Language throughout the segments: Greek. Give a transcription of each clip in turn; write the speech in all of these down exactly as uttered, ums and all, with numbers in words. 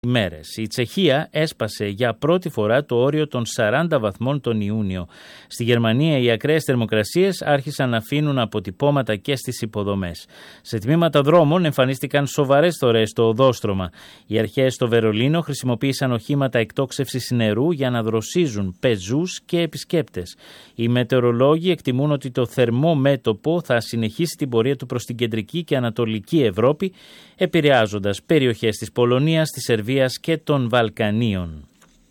ημέρες. Η Τσεχία έσπασε για πρώτη φορά το όριο των σαράντα βαθμών τον Ιούνιο. Στη Γερμανία οι ακραίες θερμοκρασίες άρχισαν να αφήνουν αποτυπώματα και στις υποδομές. Σε τμήματα δρόμων εμφανίστηκαν σοβαρές θωρές στο οδόστρωμα. Οι αρχές στο Βερολίνο χρησιμοποίησαν οχήματα εκτόξευσης νερού για να δροσίζουν πεζούς και επισκέπτες. Οι μετεωρολόγοι εκτιμούν ότι το θερμό μέτωπο θα συνεχίσει την πορεία του προς την κεντρική και ανατολική Ευρώπη, επηρεάζοντας περιοχές της Πολωνίας, της Σερβίας και των Βαλκανίων.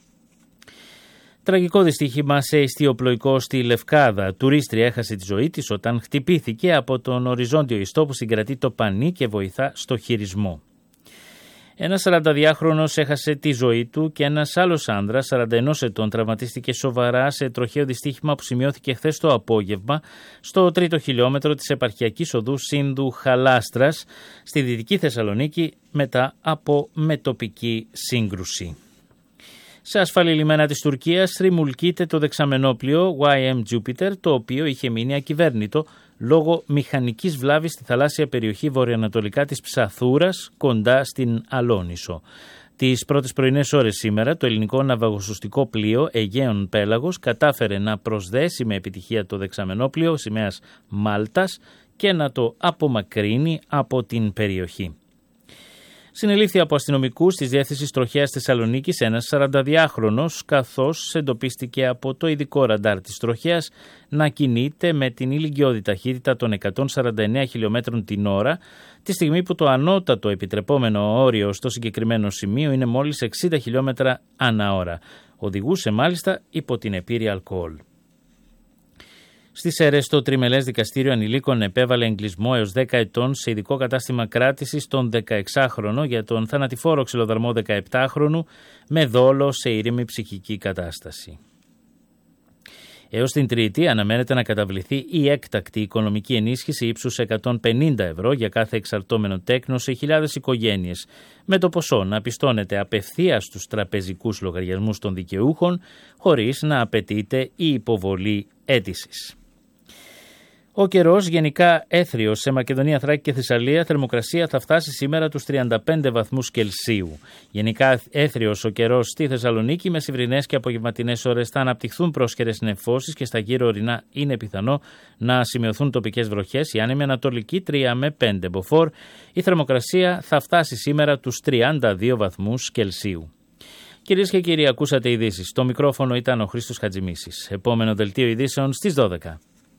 Τραγικό δυστύχημα σε εστιοπλοϊκό στη Λευκάδα. Τουρίστρια έχασε τη ζωή της όταν χτυπήθηκε από τον οριζόντιο ιστό που συγκρατεί το πανί και βοηθά στο χειρισμό. Ένας σαρανταδυάχρονος έχασε τη ζωή του και ένας άλλος άνδρας σαράντα ενός ετών τραυματίστηκε σοβαρά σε τροχαίο δυστύχημα που σημειώθηκε χθες το απόγευμα στο τρίτο χιλιόμετρο της επαρχιακής οδού Σύνδου Χαλάστρας στη Δυτική Θεσσαλονίκη μετά από μετοπική σύγκρουση. Σε ασφαλή λιμένα της Τουρκίας ρημουλκείται το δεξαμενόπλιο γουάι εμ Jupiter, το οποίο είχε μείνει ακυβέρνητο λόγω μηχανικής βλάβης στη θαλάσσια περιοχή βορειοανατολικά της Ψαθούρας, κοντά στην Αλόνησο. Τις πρώτες πρωινές ώρες σήμερα το ελληνικό ναυαγοσωστικό πλοίο Αιγαίων Πέλαγος κατάφερε να προσδέσει με επιτυχία το δεξαμενόπλιο σημαίας Μάλτας και να το απομακρύνει από την περιοχή. Συνελήφθη από αστυνομικούς της Διεύθυνσης Τροχέας Θεσσαλονίκης ένας σαρανταδυάχρονος, καθώς εντοπίστηκε από το ειδικό ραντάρ της τροχέας να κινείται με την ηλικιώδη ταχύτητα των εκατόν σαράντα εννέα χιλιομέτρων την ώρα, τη στιγμή που το ανώτατο επιτρεπόμενο όριο στο συγκεκριμένο σημείο είναι μόλις εξήντα χιλιόμετρα ανά ώρα. Οδηγούσε μάλιστα υπό την επήρη αλκοόλ. Στις Σέρρες, το τριμελές δικαστήριο ανηλίκων επέβαλε εγκλισμό έως δέκα ετών σε ειδικό κατάστημα κράτησης τον δεκαεξάχρονο για τον θανατηφόρο ξυλοδαρμό δεκαεπτάχρονου με δόλο σε ήρεμη ψυχική κατάσταση. Έως την Τρίτη αναμένεται να καταβληθεί η έκτακτη οικονομική ενίσχυση ύψους εκατόν πενήντα ευρώ για κάθε εξαρτώμενο τέκνο σε χιλιάδες οικογένειες, με το ποσό να πιστώνεται απευθείας στους τραπεζικούς λογαριασμούς των δικαιούχων, χωρίς να απαιτείται η υποβολή αίτησης. Ο καιρός γενικά έθριος σε Μακεδονία, Θράκη και Θεσσαλία, θερμοκρασία θα φτάσει σήμερα τους τριάντα πέντε βαθμούς Κελσίου. Γενικά έθριος ο καιρός στη Θεσσαλονίκη, μεσημβρινές και απογευματινές ώρες θα αναπτυχθούν πρόσχερες νεφώσεις και στα γύρω ορεινά είναι πιθανό να σημειωθούν τοπικές βροχές. Η άνεμη ανατολική τρία με πέντε μποφόρ. Η θερμοκρασία θα φτάσει σήμερα τους τριάντα δύο βαθμούς Κελσίου. Κυρίες και κύριοι, ακούσατε ειδήσεις. Στο μικρόφωνο ήταν ο Χρήστος Χατζημίσης. Επόμενο δελτίο ειδήσεων στις δώδεκα.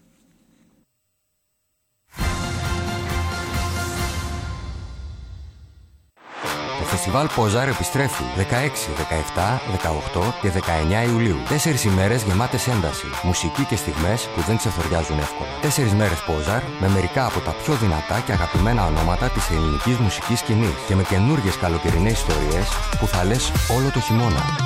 Το φεστιβάλ Πόζαρ επιστρέφει δεκαέξι, δεκαεπτά, δεκαοκτώ και δεκαεννέα Ιουλίου. Τέσσερις ημέρες γεμάτες ένταση, μουσική και στιγμές που δεν ξεφοριάζουν εύκολα. Τέσσερις μέρες Πόζαρ με μερικά από τα πιο δυνατά και αγαπημένα ονόματα της ελληνικής μουσικής σκηνής και με καινούργιες καλοκαιρινές ιστορίες που θα λες όλο το χειμώνα.